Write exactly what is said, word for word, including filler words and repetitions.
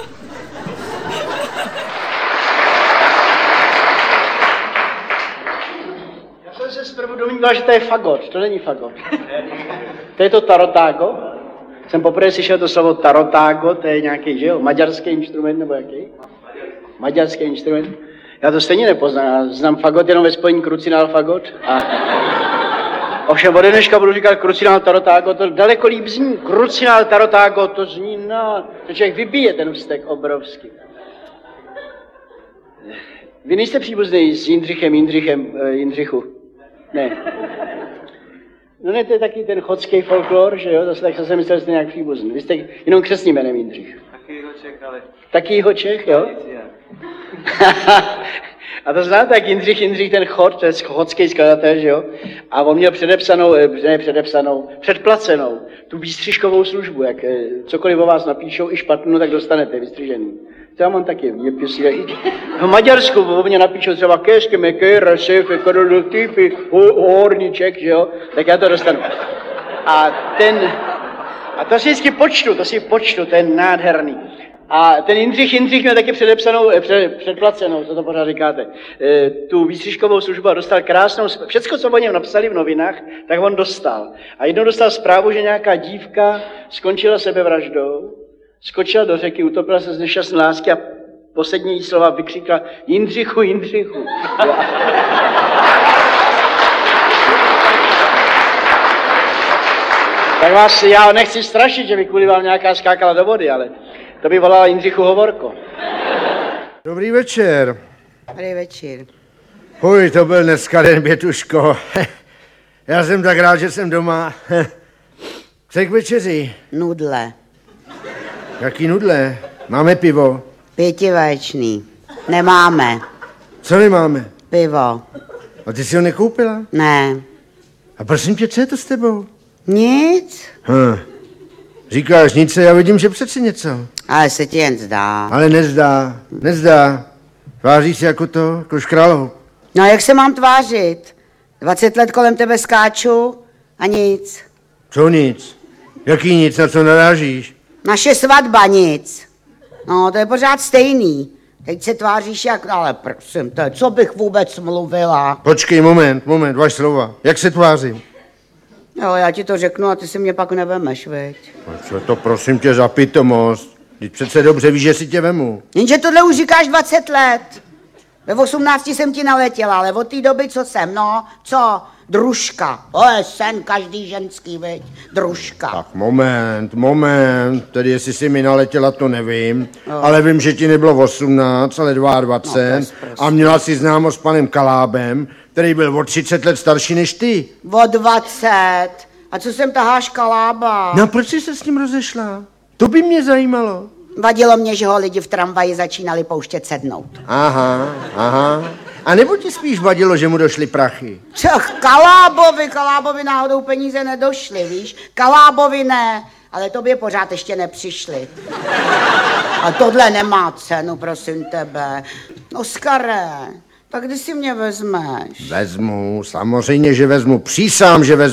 Já jsem se zprvu domníval, že to je fagot. To není fagot. To je to tarotágo. Jsem poprvé slyšel to slovo tarotágo, to je nějaký, že jo, maďarský instrument nebo jaký? Maďarský instrument. Já to stejně nepoznám, já znám fagot jenom ve spojení krucinál fagot. A ovšem ode dneška budu říkat krucinál tarotágo, to daleko líp zní. Krucinál tarotágo, to zní, no, to člověk vybije ten vztek obrovský. Vy nejste příbuzný s Jindřichem, Jindřichem, uh, Jindřichu? Ne. No ne, to je taky ten chodský folklor, že jo, zase tak jsem myslel, že jste nějak příbuzný. Vy jste jenom křestním jménem Jindřich. Taky jeho Čech, ale... Taky jeho Čech, jo? A to znáte, jak Jindřich, Jindřich ten chod, to je chodský skladatel, že jo? A on měl předepsanou, ne předepsanou, předplacenou tu výstřižkovou službu, jak cokoliv o vás napíšou, i špatnou, tak dostanete vystřižený. To já mám taky, mě písí, v Maďarsku o mě napíšou třeba kežky, mekéra, šéfe, kodolotypy, horníček, že jo? Tak já to dostanu. A ten, a to si vždycky počtu, to si počtu, to je nádherný. A ten Jindřich, Jindřich měl taky předepsanou, před, předplacenou, co to pořád říkáte, e, tu výstřižkovou službu a dostal krásnou, všecko, co o něm napsali v novinách, tak on dostal. A jednou dostal zprávu, že nějaká dívka skončila sebevraždou, skočila do řeky, utopila se z nešťastné lásky a poslední jí slova vykřikla Jindřichu, Jindřichu. Tak vás, já nechci strašit, že by kvůli vám nějaká skákala do vody, ale to by volala Jindřichu Hovorko. Dobrý večer. Dobrý večer. Uj, to byl dneska den, Bětuško. Já jsem tak rád, že jsem doma. Co k večeři? Nudle. Jaký nudle? Máme pivo. Pětivaječný. Nemáme. Co nemáme? Pivo. A ty jsi ho nekoupila? Ne. A prosím tě, co je to s tebou? Nic. Hm. Říkáš nic, já vidím, že přeci něco. Ale se ti jen zdá. Ale nezdá, nezdá. Tváříš se jako to, jako škrálo. No jak se mám tvářit? dvacet let kolem tebe skáču a nic. Co nic? Jaký nic, na co narážíš? Naše svatba nic. No, to je pořád stejný. Teď se tváříš jak, ale prosím tě, co bych vůbec mluvila? Počkej, moment, moment, vaš slova. Jak se tvářím? Jo, já ti to řeknu a ty si mě pak nevemeš, veď. No co to prosím tě za pitomost? Teď přece dobře víš, že si tě vemu. Jenže tohle už říkáš dvacet let. Ve osmnácti jsem ti naletěla, ale od té doby, co jsem, no, co? Družka. To je sen každý ženský, veď. Družka. Tak moment, moment, tedy jestli si mi naletěla, to nevím, no. Ale vím, že ti nebylo osmnáct, ale dvacet dva no, a měla si známo s panem Kalábem, který byl o třicet let starší než ty. O dvacet. A co jsem taháš Kalába? No proč jsi se s ním rozešla? To by mě zajímalo. Vadilo mě, že ho lidi v tramvaji začínali pouštět sednout. Aha, aha. A nebo ti spíš vadilo, že mu došly prachy? Co, Kalábovi, Kalábovi náhodou peníze nedošly, víš? Kalábovi ne, ale tobě pořád ještě nepřišly. A tohle nemá cenu, prosím tebe. Oskare, tak kdy si mě vezmeš? Vezmu, samozřejmě, že vezmu, přísám, že vezmu.